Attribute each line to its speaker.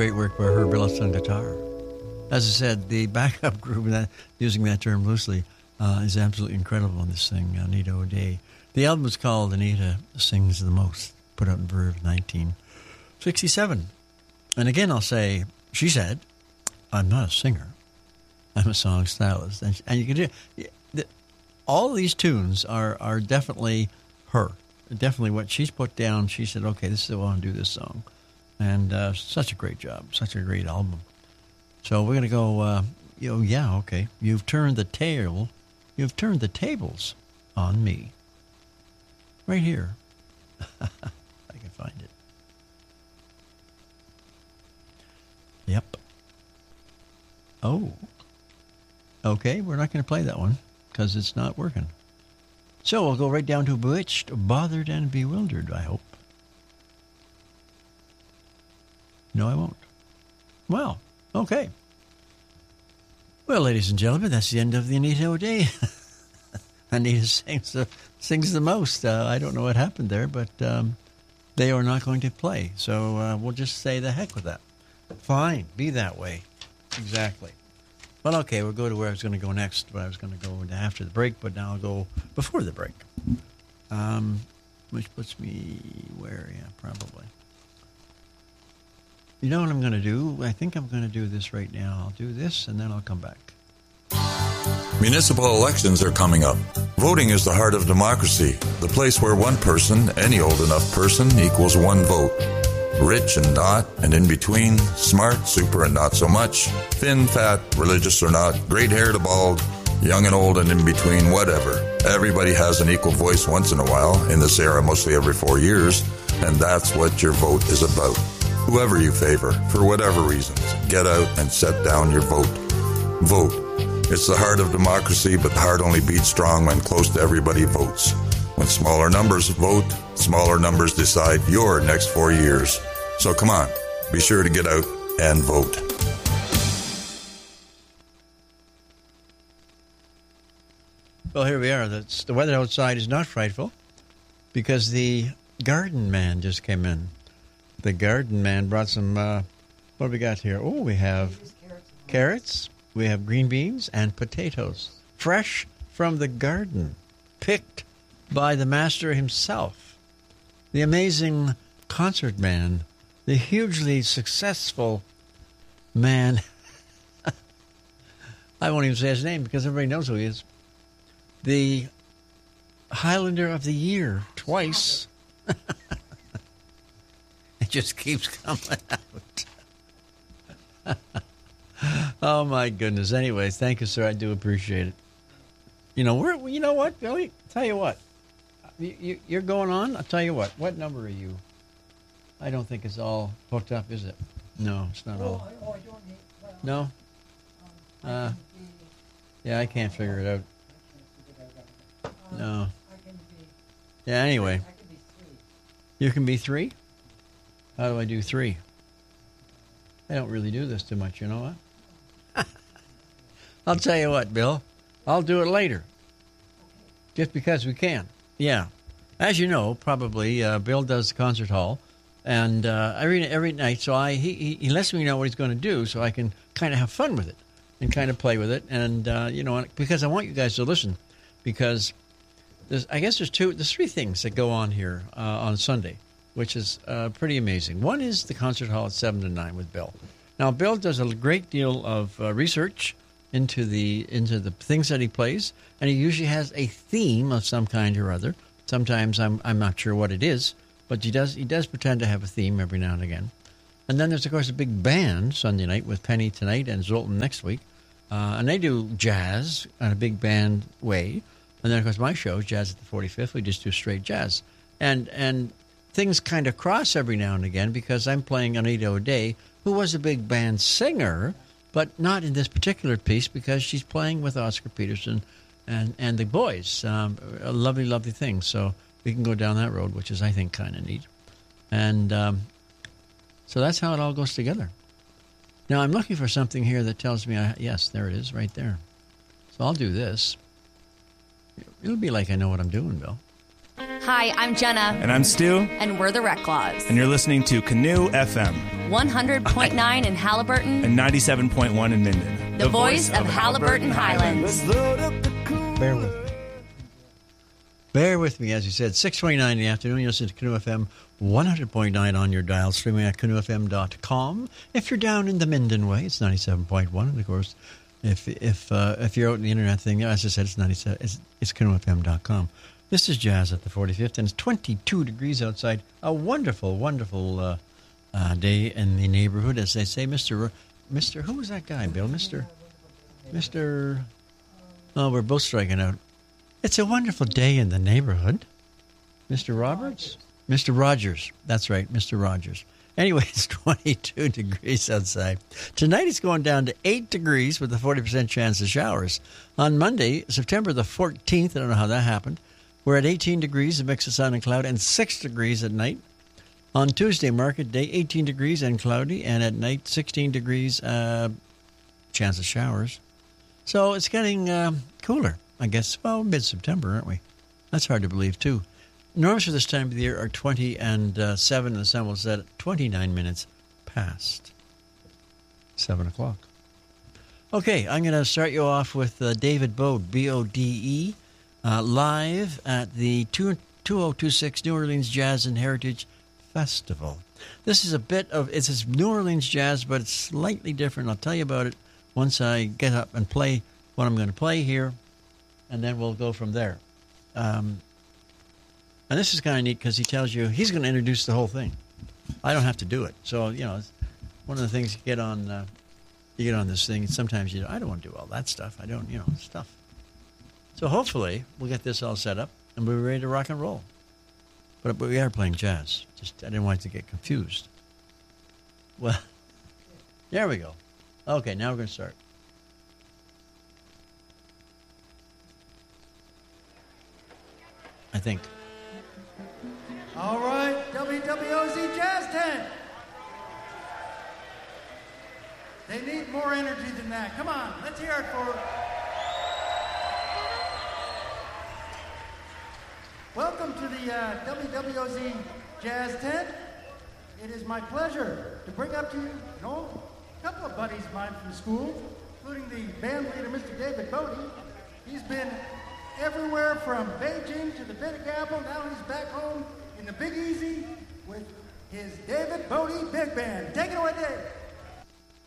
Speaker 1: great work by Herb Ellis on guitar. As I said, the backup group, using that term loosely, is absolutely incredible on this thing, Anita O'Day. The album is called Anita Sings the Most, put out in Verve 1967. And again, I'll say, she said, I'm not a singer. I'm a song stylist. And you can do all these tunes are definitely her. Definitely what she's put down. She said, okay, this is how I want to do this song. And such a great job. Such a great album. So we're going to go, yeah, okay. You've turned the tables on me. Right here. I can find it. Yep. Oh. Okay, we're not going to play that one because it's not working. So we'll go right down to Bewitched, Bothered, and Bewildered, I hope. No, I won't. Well, okay. Well, ladies and gentlemen, that's the end of the Anita O'Day. Anita sings the most. I don't know what happened there, but they are not going to play. So we'll just say the heck with that. Fine, be that way. Exactly. Well, okay, we'll go to where I was going to go next. But I was going to go after the break, but now I'll go before the break. Which puts me where? Yeah, probably. You know what I'm going to do? I think I'm going to do this right now. I'll do this, and then I'll come back.
Speaker 2: Municipal elections are coming up. Voting is the heart of democracy, the place where one person, any old enough person, equals one vote. Rich and not, and in between, smart, super, and not so much, thin, fat, religious or not, great-haired or bald, young and old, and in between, whatever. Everybody has an equal voice once in a while, in this era mostly every 4 years, and that's what your vote is about. Whoever you favor, for whatever reasons, get out and set down your vote. Vote. It's the heart of democracy, but the heart only beats strong when close to everybody votes. When smaller numbers vote, smaller numbers decide your next 4 years. So come on, be sure to get out and vote.
Speaker 1: Well, here we are. The weather outside is not frightful because the garden man just came in. The garden man brought some, what do we got here? Oh, we have carrots, we have green beans, and potatoes. Fresh from the garden, picked by the master himself. The amazing concert man, the hugely successful man. I won't even say his name because everybody knows who he is. The Highlander of the Year, twice. It just keeps coming out. Oh, my goodness. Anyways, thank you, sir. I do appreciate it. You know what, Billy? Tell you what. You're going on? I'll tell you what. What number are you? I don't think it's all hooked up, is it? No, it's not all.
Speaker 3: I don't need...
Speaker 1: No? Yeah, I can't figure it out. No. Yeah, anyway.
Speaker 3: I can be 3.
Speaker 1: You can be 3? How do I do 3? I don't really do this too much, you know what? I'll tell you what, Bill. I'll do it later. Just because we can. Yeah. As you know, probably, Bill does the concert hall. And every night, so he lets me know what he's going to do so I can kind of have fun with it and kind of play with it. And, because I want you guys to listen. Because there's 3 things that go on here on Sunday, which is pretty amazing. One is the concert hall at 7 to 9 with Bill. Now, Bill does a great deal of research into the things that he plays, and he usually has a theme of some kind or other. Sometimes I'm not sure what it is, but he does pretend to have a theme every now and again. And then there's, of course, a big band Sunday night with Penny tonight and Zoltan next week. And they do jazz in a big band way. And then, of course, my show, Jazz at the 45th, we just do straight jazz. And things kind of cross every now and again because I'm playing Anita O'Day, who was a big band singer, but not in this particular piece because she's playing with Oscar Peterson and the boys. A lovely, lovely thing. So we can go down that road, which is, I think, kind of neat. And so that's how it all goes together. Now, I'm looking for something here that tells me, yes, there it is, right there. So I'll do this. It'll be like I know what I'm doing, Bill.
Speaker 3: Hi, I'm Jenna.
Speaker 4: And I'm Stu.
Speaker 3: And we're the Reclaws.
Speaker 4: And you're listening to Canoe FM.
Speaker 3: 100.9 in Halliburton.
Speaker 4: And 97.1 in Minden.
Speaker 3: The voice of Halliburton Highlands.
Speaker 1: Bear with me, as you said, 6:29 in the afternoon. You're listening to Canoe FM 100.9 on your dial, streaming at canoefm.com. If you're down in the Minden way, it's 97.1. And, of course, if you're out in the internet thing, as I said, it's 97. It's canoefm.com. This is Jazz at the 45th, and it's 22 degrees outside. A wonderful, wonderful day in the neighborhood, as they say. Mr. Who was that guy, Bill? Mr. Oh, we're both striking out. It's a wonderful day in the neighborhood. Mr. Roberts? Mr. Rogers. That's right, Mr. Rogers. Anyway, it's 22 degrees outside. Tonight it's going down to 8 degrees with a 40% chance of showers. On Monday, September the 14th, I don't know how that happened, we're at 18 degrees, a mix of sun and cloud, and 6 degrees at night. On Tuesday, market day, 18 degrees and cloudy, and at night, 16 degrees, chance of showers. So it's getting cooler, I guess. Well, mid-September, aren't we? That's hard to believe, too. Norms for this time of the year are 20 and 7, and the sun will set at 29 minutes past 7 o'clock. Okay, I'm going to start you off with David Bode, B-O-D-E, live at the 2026 New Orleans Jazz and Heritage Festival. This is it's New Orleans jazz, but it's slightly different. I'll tell you about it once I get up and play what I'm going to play here, and then we'll go from there. And this is kind of neat because he tells you he's going to introduce the whole thing. I don't have to do it. So, it's one of the things you get on this thing. Sometimes I don't want to do all that stuff. I don't, stuff. So hopefully we'll get this all set up and we'll be ready to rock and roll. But we are playing jazz. I didn't want it to get confused. Well, there we go. Okay, now we're going to start. I think.
Speaker 5: All right, WWOZ Jazz Tent. They need more energy than that. Come on, let's hear it for... Welcome to the WWOZ Jazz Tent. It is my pleasure to bring up to you, a couple of buddies of mine from school, including the band leader, Mr. David Bode. He's been everywhere from Beijing to the Big Apple. Now he's back home in the Big Easy with his David Bode Big Band. Take it away, Dave.